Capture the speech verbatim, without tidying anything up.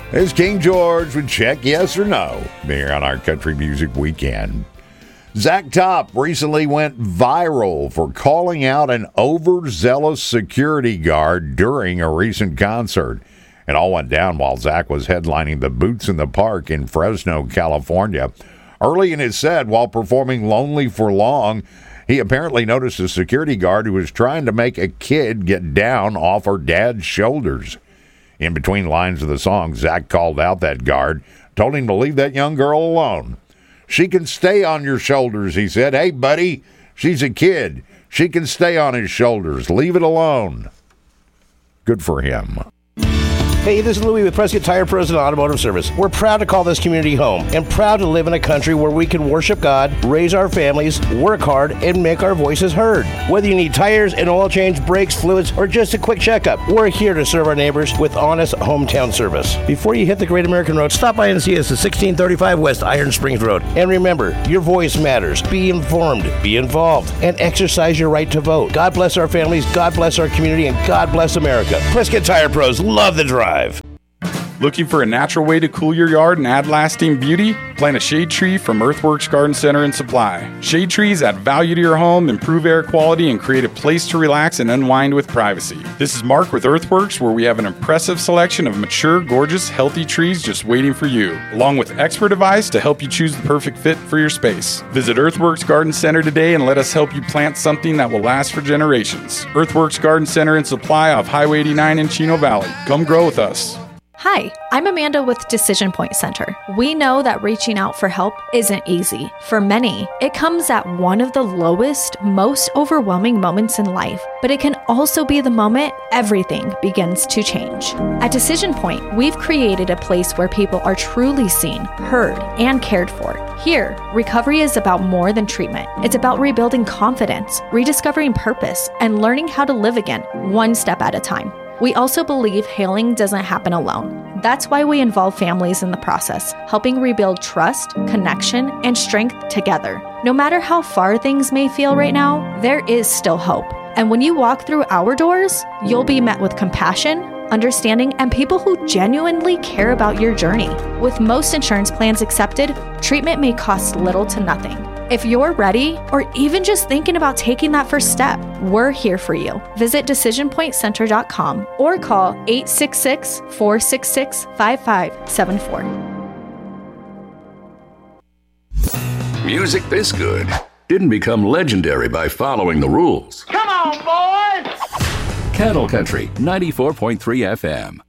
As King George would check yes or no here on our Country Music Weekend. Zach Top recently went viral for calling out an overzealous security guard during a recent concert. It all went down while Zach was headlining the Boots in the Park in Fresno, California. Early in his set, while performing Lonely for Long, he apparently noticed a security guard who was trying to make a kid get down off her dad's shoulders. In between lines of the song, Zach called out that guard, told him to leave that young girl alone. She can stay on your shoulders, he said. Hey, buddy, she's a kid. She can stay on his shoulders. Leave it alone. Good for him. Hey, this is Louie with Prescott Tire Pros and Automotive Service. We're proud to call this community home and proud to live in a country where we can worship God, raise our families, work hard, and make our voices heard. Whether you need tires, an oil change, brakes, fluids, or just a quick checkup, we're here to serve our neighbors with honest hometown service. Before you hit the Great American Road, stop by and see us at sixteen thirty-five West Iron Springs Road. And remember, your voice matters. Be informed, be involved, and exercise your right to vote. God bless our families, God bless our community, and God bless America. Prescott Tire Pros, love the drive. Looking for a natural way to cool your yard and add lasting beauty? Plant a shade tree from Earthworks Garden Center and Supply. Shade trees add value to your home, improve air quality, and create a place to relax and unwind with privacy. This is Mark with Earthworks, where we have an impressive selection of mature, gorgeous, healthy trees just waiting for you, along with expert advice to help you choose the perfect fit for your space. Visit Earthworks Garden Center today and let us help you plant something that will last for generations. Earthworks Garden Center and Supply off Highway eighty-nine in Chino Valley. Come grow with us. Hi, I'm Amanda with Decision Point Center. We know that reaching out for help isn't easy. For many, it comes at one of the lowest, most overwhelming moments in life, but it can also be the moment everything begins to change. At Decision Point, we've created a place where people are truly seen, heard, and cared for. Here, recovery is about more than treatment. It's about rebuilding confidence, rediscovering purpose, and learning how to live again, one step at a time. We also believe healing doesn't happen alone. That's why we involve families in the process, helping rebuild trust, connection, and strength together. No matter how far things may feel right now, there is still hope. And when you walk through our doors, you'll be met with compassion, understanding, and people who genuinely care about your journey. With most insurance plans accepted, treatment may cost little to nothing. If you're ready, or even just thinking about taking that first step, we're here for you. Visit decision point center dot com or call eight six six, four six six, five five seven four. Music this good didn't become legendary by following the rules. Come on, boys! Cattle Country ninety-four point three F M.